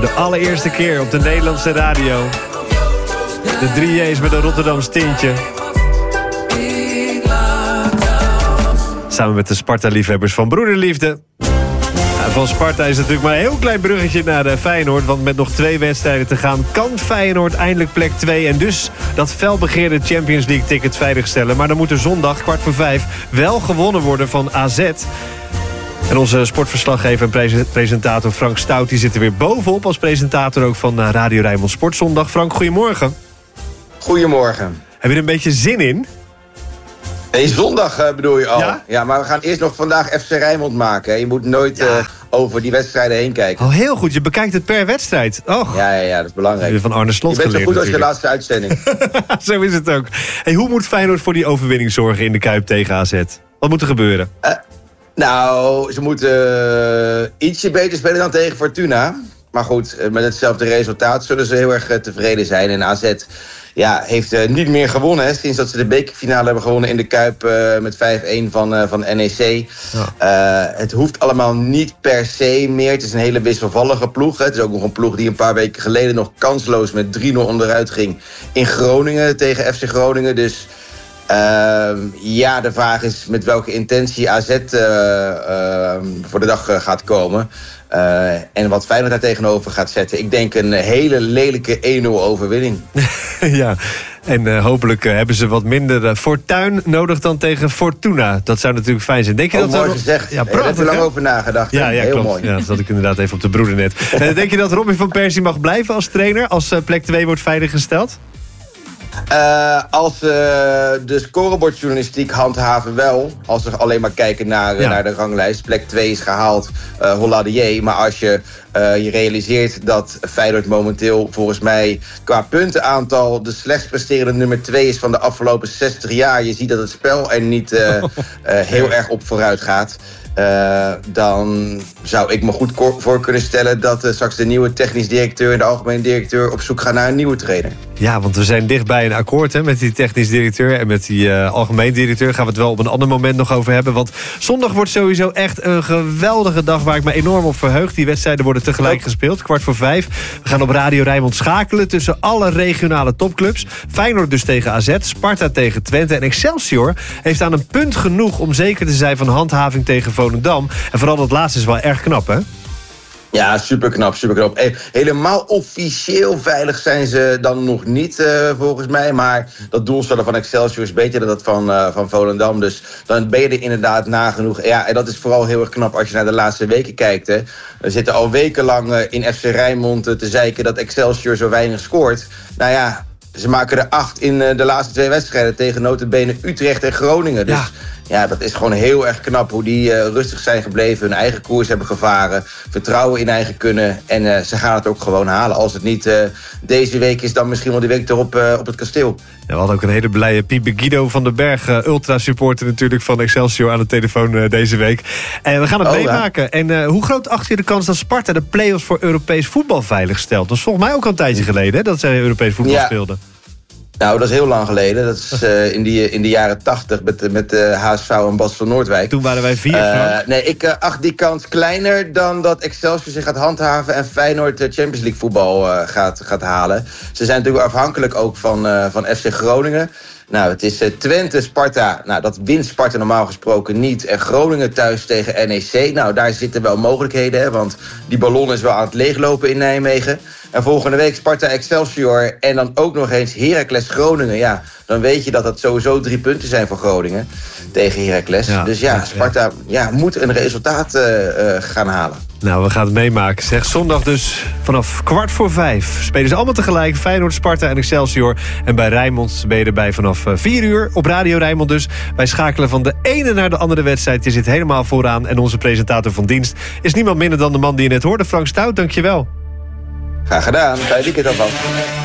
De allereerste keer op de Nederlandse radio. De 3J's met een Rotterdams tintje. Samen met de Sparta-liefhebbers van Broederliefde. Van Sparta is natuurlijk maar een heel klein bruggetje naar Feyenoord. Want met nog 2 wedstrijden te gaan kan Feyenoord eindelijk plek 2. En dus dat felbegeerde Champions League ticket veiligstellen. Maar dan moet er zondag 4:15 wel gewonnen worden van AZ. En onze sportverslaggever en presentator Frank Stout die zit er weer bovenop als presentator ook van Radio Rijnmond Sportzondag. Frank, goedemorgen. Goedemorgen. Heb je er een beetje zin in? Nee, zondag bedoel je al. Ja? Ja, maar we gaan eerst nog vandaag FC Rijnmond maken. Je moet nooit over die wedstrijden heen kijken. Oh, heel goed. Je bekijkt het per wedstrijd. Och. Ja, dat is belangrijk. Heb je van Arne Slot geleerd. Je bent zo goed natuurlijk. als je laatste uitzending. Zo is het ook. Hey, hoe moet Feyenoord voor die overwinning zorgen in de Kuip tegen AZ? Wat moet er gebeuren? Nou, ze moeten ietsje beter spelen dan tegen Fortuna. Maar goed, met hetzelfde resultaat zullen ze heel erg tevreden zijn. En AZ heeft niet meer gewonnen. Hè, sinds dat ze de bekerfinale hebben gewonnen in de Kuip met 5-1 van NEC. Ja. Het hoeft allemaal niet per se meer. Het is een hele wisselvallige ploeg. Hè. Het is ook nog een ploeg die een paar weken geleden nog kansloos met 3-0 onderuit ging in Groningen tegen FC Groningen. Dus de vraag is met welke intentie AZ voor de dag gaat komen. En wat Feyenoord daar tegenover gaat zetten. Ik denk een hele lelijke 1-0 overwinning. Ja, en hopelijk hebben ze wat minder fortuin nodig dan tegen Fortuna. Dat zou natuurlijk fijn zijn. Denk je dat mooi gezegd. Ja, daar heb je lang over nagedacht. Ja, heel klopt. Mooi. Ja, dat had ik inderdaad even op de broedernet. Denk je dat Robin van Persie mag blijven als trainer als plek 2 wordt veiliggesteld? Als de scorebordjournalistiek handhaven wel. Als we alleen maar kijken naar de ranglijst. Plek 2 is gehaald, holla de jee. Maar als je realiseert dat Feyenoord momenteel volgens mij qua puntenaantal de slechtst presterende nummer 2 is van de afgelopen 60 jaar. Je ziet dat het spel er niet heel erg op vooruit gaat. Dan zou ik me goed voor kunnen stellen dat straks de nieuwe technisch directeur en de algemeen directeur op zoek gaan naar een nieuwe trainer. Ja, want we zijn dichtbij een akkoord met die technisch directeur en met die algemeen directeur. Gaan we het wel op een ander moment nog over hebben. Want zondag wordt sowieso echt een geweldige dag waar ik me enorm op verheug. Die wedstrijden worden tegelijk gespeeld, 4:15. We gaan op Radio Rijnmond schakelen tussen alle regionale topclubs. Feyenoord dus tegen AZ, Sparta tegen Twente en Excelsior heeft aan een punt genoeg om zeker te zijn van handhaving tegen Volendam. En vooral dat laatste is wel erg knap, hè? Ja, superknap. Helemaal officieel veilig zijn ze dan nog niet, volgens mij. Maar dat doelstellen van Excelsior is beter dan dat van Volendam. Dus dan ben je er inderdaad nagenoeg. Ja, en dat is vooral heel erg knap als je naar de laatste weken kijkt. Hè. We zitten al wekenlang in FC Rijnmond te zeiken dat Excelsior zo weinig scoort. Nou ja, ze maken er 8 in de laatste 2 wedstrijden tegen nota bene Utrecht en Groningen. Dus ja, dat is gewoon heel erg knap hoe die rustig zijn gebleven. Hun eigen koers hebben gevaren. Vertrouwen in eigen kunnen. En ze gaan het ook gewoon halen. Als het niet deze week is, dan misschien wel de week erop op het kasteel. Ja, we hadden ook een hele blije Piepe Guido van den Berg. Ultra-supporter natuurlijk van Excelsior aan de telefoon deze week. En we gaan het meemaken. Ja. En hoe groot acht je de kans dat Sparta de play-offs voor Europees voetbal veilig stelt? Dat is volgens mij ook al een tijdje geleden, hè, dat zij Europees voetbal speelden. Nou, dat is heel lang geleden. Dat is in de jaren 80 met HSV en Bas van Noordwijk. Toen waren wij 4. Nee, ik acht die kans kleiner dan dat Excelsior zich gaat handhaven en Feyenoord Champions League voetbal gaat halen. Ze zijn natuurlijk afhankelijk ook van FC Groningen. Nou, het is Twente, Sparta. Nou, dat wint Sparta normaal gesproken niet. En Groningen thuis tegen NEC. Nou, daar zitten wel mogelijkheden, hè, want die ballon is wel aan het leeglopen in Nijmegen. En volgende week Sparta Excelsior en dan ook nog eens Heracles Groningen. Ja, dan weet je dat dat sowieso 3 punten zijn voor Groningen tegen Heracles. Ja, dus Sparta moet een resultaat gaan halen. Nou, we gaan het meemaken. Zeg, zondag dus vanaf 4:15. Spelen ze allemaal tegelijk. Feyenoord, Sparta en Excelsior. En bij Rijnmond ben je erbij vanaf 4 uur. Op Radio Rijnmond dus. Wij schakelen van de ene naar de andere wedstrijd. Je zit helemaal vooraan. En onze presentator van dienst is niemand minder dan de man die je net hoorde. Frank Stout, dankjewel. Graag gedaan. Fijne weekend alvast.